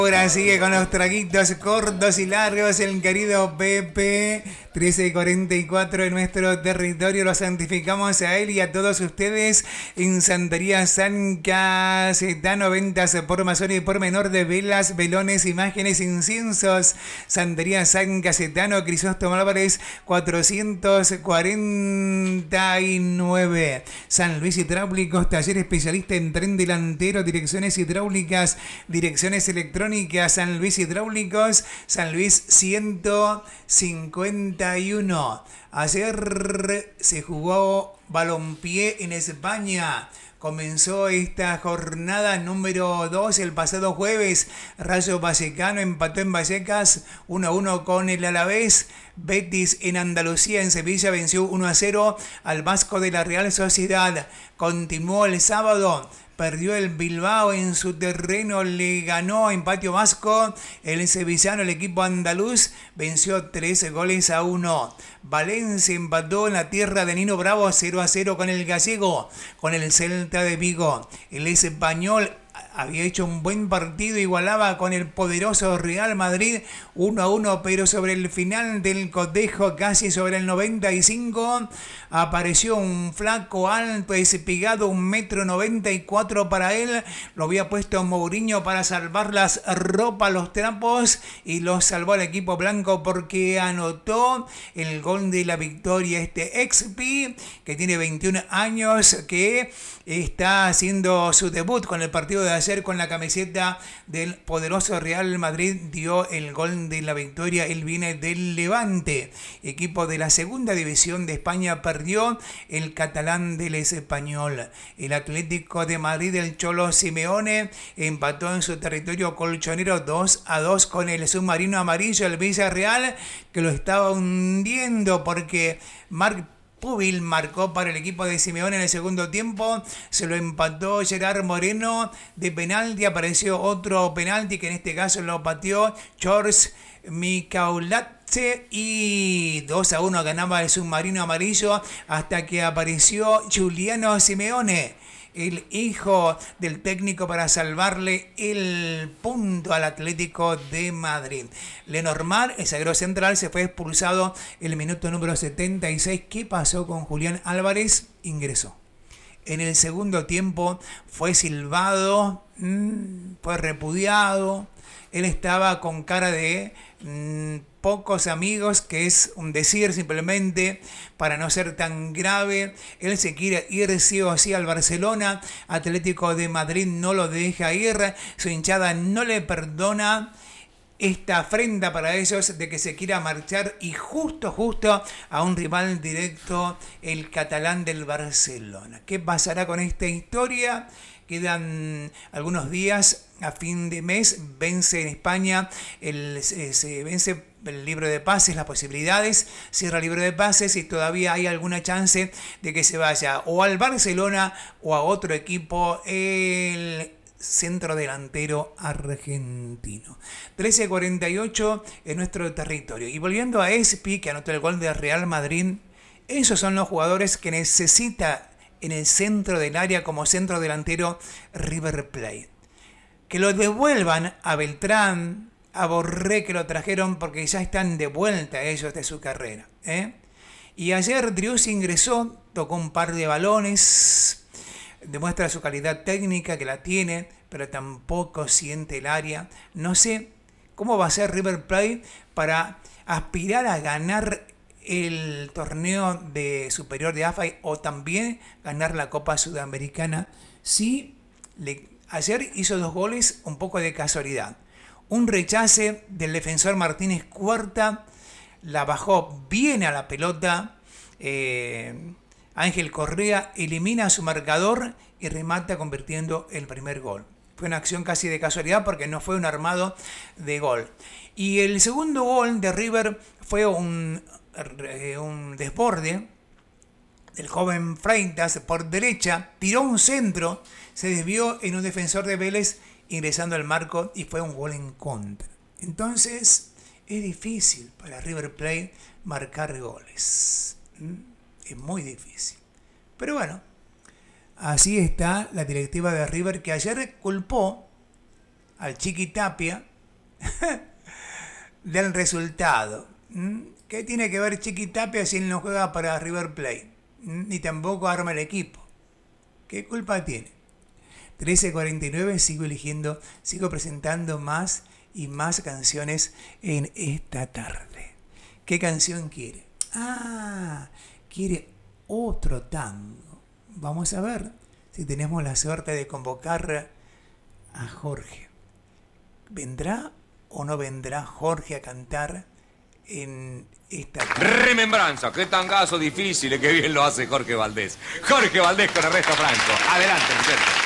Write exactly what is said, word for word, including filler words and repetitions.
Ahora sigue con los traguitos cortos y largos el querido Pepe. trece cuarenta y cuatro en nuestro territorio. Lo santificamos a él y a todos ustedes en Santería San Cayetano. Ventas por mayor y por menor de velas, velones, imágenes, inciensos. Santería San Cayetano, Crisóstomo Álvarez cuatrocientos cuarenta y nueve. San Luis Hidráulicos, taller especialista en tren delantero, direcciones hidráulicas, direcciones electrónicas. San Luis Hidráulicos, San Luis ciento cincuenta y uno. Ayer se jugó balompié en España. Comenzó esta jornada número dos el pasado jueves. Rayo Vallecano empató en Vallecas uno a uno con el Alavés. Betis en Andalucía, en Sevilla, venció uno a cero al Vasco de la Real Sociedad. Continuó el sábado. Perdió el Bilbao en su terreno, le ganó en Patio Vasco. El sevillano, el equipo andaluz, venció tres goles a uno. Valencia empató en la tierra de Nino Bravo cero a cero con el gallego, con el Celta de Vigo. El español había hecho un buen partido, igualaba con el poderoso Real Madrid uno a uno, pero sobre el final del cotejo, casi sobre el noventa y cinco, apareció un flaco alto, espigado, un metro noventa y cuatro para él. Lo había puesto Mourinho para salvar las ropas, los trapos, y lo salvó al equipo blanco porque anotó el gol de la victoria. Este ex-Pi, que tiene veintiún años, que está haciendo su debut con el partido de ayer con la camiseta del poderoso Real Madrid, dio el gol de la victoria. Él viene del Levante, equipo de la segunda división de España. Perdió el Catalán del Español. El Atlético de Madrid del Cholo Simeone empató en su territorio colchonero dos a dos con el submarino amarillo, el Villarreal, que lo estaba hundiendo porque Marc Pubil marcó para el equipo de Simeone en el segundo tiempo. Se lo empató Gerard Moreno de penalti. Apareció otro penalti que en este caso lo pateó George Mikaulatze y dos a uno ganaba el submarino amarillo hasta que apareció Giuliano Simeone, el hijo del técnico, para salvarle el punto al Atlético de Madrid. Lenormand, el zaguero central, se fue expulsado en el minuto número setenta y seis. ¿Qué pasó con Julián Álvarez? Ingresó. En el segundo tiempo fue silbado, mmm, fue repudiado. Él estaba con cara de mmm, pocos amigos, que es un decir simplemente para no ser tan grave. Él se quiere ir sí o sí al Barcelona. Atlético de Madrid no lo deja ir. Su hinchada no le perdona esta afrenta para ellos de que se quiera marchar, y justo, justo a un rival directo, el catalán del Barcelona. ¿Qué pasará con esta historia? Quedan algunos días, a fin de mes vence en España, el, se vence el libro de pases, las posibilidades, cierra el libro de pases y todavía hay alguna chance de que se vaya o al Barcelona o a otro equipo, el centro delantero argentino. trece cuarenta y ocho en nuestro territorio. Y volviendo a Espi, que anotó el gol de Real Madrid, esos son los jugadores que necesita en el centro del área como centro delantero River Plate. Que lo devuelvan a Beltrán, a Borré, que lo trajeron, porque ya están de vuelta ellos de su carrera, ¿eh? Y ayer Driussi ingresó, tocó un par de balones, demuestra su calidad técnica, que la tiene, pero tampoco siente el área. No sé cómo va a ser River Plate para aspirar a ganar el torneo de superior de A F A o también ganar la Copa Sudamericana. Sí, le, ayer hizo dos goles un poco de casualidad. Un rechace del defensor Martínez Cuarta, la bajó bien a la pelota. Eh, Ángel Correa elimina a su marcador y remata convirtiendo el primer gol. Fue una acción casi de casualidad porque no fue un armado de gol. Y el segundo gol de River fue un, un desborde del joven Freitas por derecha, tiró un centro, se desvió en un defensor de Vélez ingresando al marco y fue un gol en contra. Entonces es difícil para River Plate marcar goles. Es muy difícil. Pero bueno, así está la directiva de River, que ayer culpó al Chiqui Tapia del resultado. ¿Mm? ¿Qué tiene que ver Chiquitapia si él no juega para River Plate? ¿Mm? Ni tampoco arma el equipo. ¿Qué culpa tiene? trece cuarenta y nueve, sigo eligiendo, sigo presentando más y más canciones en esta tarde. ¿Qué canción quiere? Ah, quiere otro tango. Vamos a ver si tenemos la suerte de convocar a Jorge. ¿Vendrá o no vendrá Jorge a cantar en esta tarde? Remembranza, qué tangazo difícil, qué bien lo hace Jorge Valdés. Jorge Valdés con Ernesto Franco. Adelante, muchachos.